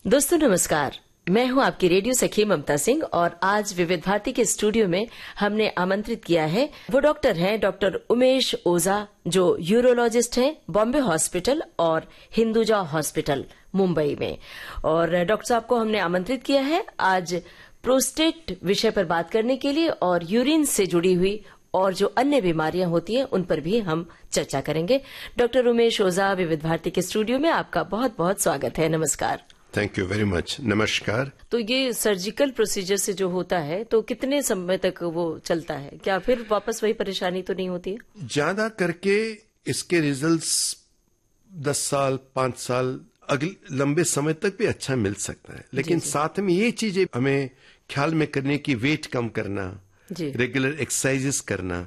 दोस्तों नमस्कार, मैं हूं आपकी रेडियो सखी ममता सिंह और आज विविध भारती के स्टूडियो में हमने आमंत्रित किया है वो डॉक्टर हैं डॉक्टर उमेश ओझा, जो यूरोलॉजिस्ट हैं बॉम्बे हॉस्पिटल और हिंदुजा हॉस्पिटल मुंबई में। और डॉक्टर साहब को हमने आमंत्रित किया है आज प्रोस्टेट विषय पर बात करने के लिए और यूरिन से जुड़ी हुई और जो अन्य बीमारियां होती हैं उन पर भी हम चर्चा करेंगे। डॉक्टर उमेश ओझा, विविध भारती के स्टूडियो में आपका बहुत बहुत स्वागत है। नमस्कार। Thank you very much. नमस्कार। तो ये सर्जिकल प्रोसीजर से जो होता है तो कितने समय तक वो चलता है? क्या फिर वापस वही परेशानी तो नहीं होती है? ज्यादा करके इसके रिजल्ट्स 10 साल 5 साल अगले लंबे समय तक भी अच्छा मिल सकता है, लेकिन साथ में ये चीजें हमें ख्याल में करने की, वेट कम करना, रेगुलर एक्सरसाइजेस करना,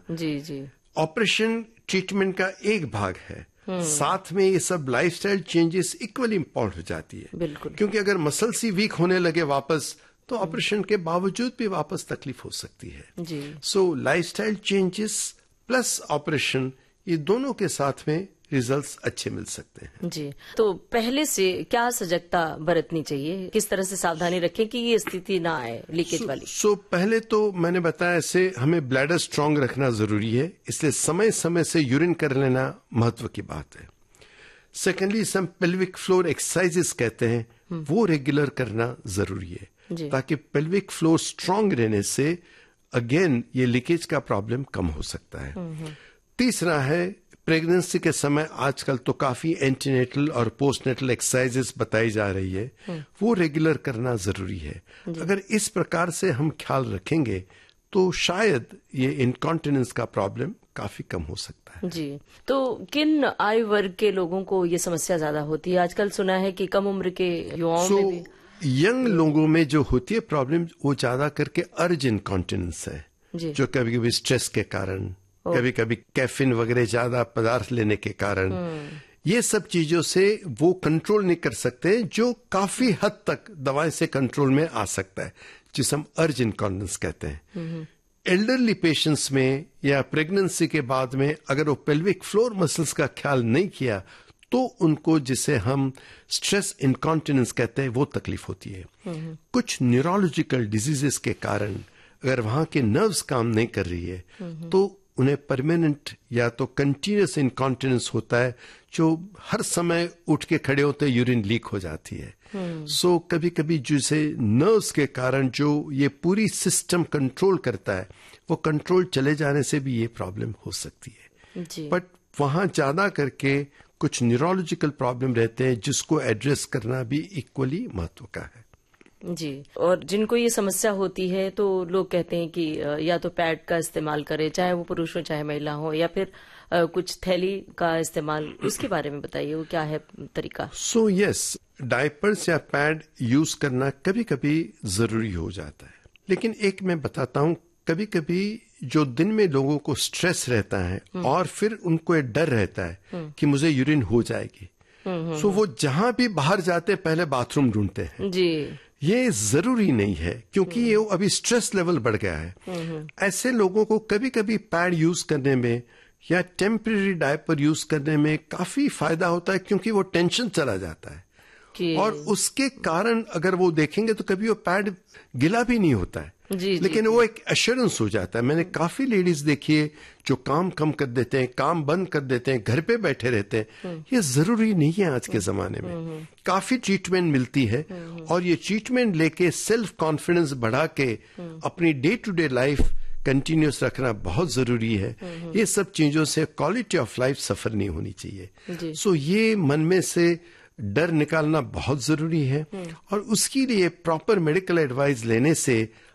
ऑपरेशन ट्रीटमेंट का एक भाग है, साथ में ये सब लाइफस्टाइल चेंजेस इक्वली इम्पोर्टेंट हो जाती है। बिल्कुल। क्योंकि अगर मसल्स ही वीक होने लगे वापस, तो ऑपरेशन के बावजूद भी वापस तकलीफ हो सकती है। सो लाइफस्टाइल चेंजेस प्लस ऑपरेशन, ये दोनों के साथ में रिजल्ट्स अच्छे मिल सकते हैं। जी, तो पहले से क्या सजगता बरतनी चाहिए, किस तरह से सावधानी रखें कि ये स्थिति ना आए लीकेज वाली? पहले तो मैंने बताया, ऐसे हमें ब्लैडर स्ट्रांग रखना जरूरी है, इसलिए समय समय से यूरिन कर लेना महत्व की बात है। सेकेंडली, सम पेल्विक फ्लोर एक्सरसाइजेस कहते हैं, वो रेगुलर करना जरूरी है, ताकि पेल्विक फ्लोर स्ट्रांग रहने से अगेन ये लीकेज का प्रॉब्लम कम हो सकता है। तीसरा है, प्रेगनेंसी के समय आजकल तो काफी एंटीनेटल और पोस्टनेटल एक्सरसाइजेस बताई जा रही है, वो रेगुलर करना जरूरी है। अगर इस प्रकार से हम ख्याल रखेंगे तो शायद ये इनकॉन्टिनेंस का प्रॉब्लम काफी कम हो सकता है। जी, तो किन आयु वर्ग के लोगों को ये समस्या ज्यादा होती है? आजकल सुना है कि कम उम्र के युवाओं में भी। यंग लोगों में जो होती है प्रॉब्लम, वो ज्यादा करके अर्ज इनकॉन्टिनेंस है, जो कभी कभी स्ट्रेस के कारण, कभी कभी कैफीन वगैरह ज्यादा पदार्थ लेने के कारण, ये सब चीजों से वो कंट्रोल नहीं कर सकते, जो काफी हद तक दवाई से कंट्रोल में आ सकता है, जिसे हम अर्ज इनकॉन्टिनेंस कहते हैं। एल्डरली पेशेंट्स में या प्रेगनेंसी के बाद में अगर वो पेल्विक फ्लोर मसल्स का ख्याल नहीं किया तो उनको, जिसे हम स्ट्रेस इनकॉन्टिनेंस कहते हैं, वो तकलीफ होती है। कुछ न्यूरोलॉजिकल डिजीजेस के कारण अगर वहां के नर्व्स काम नहीं कर रही है तो उन्हें परमानेंट या तो कंटिन्यूस इनकॉन्टिनेंस होता है, जो हर समय उठ के खड़े होते यूरिन लीक हो जाती है। सो कभी कभी जैसे नर्व्स के कारण जो ये पूरी सिस्टम कंट्रोल करता है, वो कंट्रोल चले जाने से भी ये प्रॉब्लम हो सकती है। बट वहां ज्यादा करके कुछ न्यूरोलॉजिकल प्रॉब्लम रहते हैं, जिसको एड्रेस करना भी इक्वली महत्व का है। जी, और जिनको ये समस्या होती है तो लोग कहते हैं कि या तो पैड का इस्तेमाल करें, चाहे वो पुरुष हो चाहे महिला हो, या फिर कुछ थैली का इस्तेमाल, उसके बारे में बताइए, वो क्या है तरीका? सो यस, डायपर्स या पैड यूज करना कभी कभी जरूरी हो जाता है, लेकिन एक मैं बताता हूँ, कभी कभी जो दिन में लोगों को स्ट्रेस रहता है और फिर उनको एक डर रहता है कि मुझे यूरिन हो जाएगी, सो वो जहां भी बाहर जाते पहले बाथरूम ढूंढते हैं। जी, ये जरूरी नहीं है, क्योंकि ये अभी स्ट्रेस लेवल बढ़ गया है। ऐसे लोगों को कभी कभी पैड यूज करने में या टेम्परेरी डायपर यूज करने में काफी फायदा होता है, क्योंकि वो टेंशन चला जाता है और उसके कारण अगर वो देखेंगे तो कभी वो पैड गिला भी नहीं होता है, लेकिन वो एक एश्योरेंस हो जाता है। मैंने काफी लेडीज देखी है जो काम कम कर देते हैं, काम बंद कर देते हैं, घर पे बैठे रहते हैं। ये जरूरी नहीं है आज के जमाने में, काफी ट्रीटमेंट मिलती है और ये ट्रीटमेंट लेके सेल्फ कॉन्फिडेंस बढ़ा के अपनी day to day life continuous रखना बहुत जरूरी है। ये सब चीजों से क्वालिटी ऑफ लाइफ सफर नहीं होनी चाहिए। सो ये मन में से डर निकालना बहुत जरूरी है और उसके लिए प्रॉपर मेडिकल एडवाइस लेने से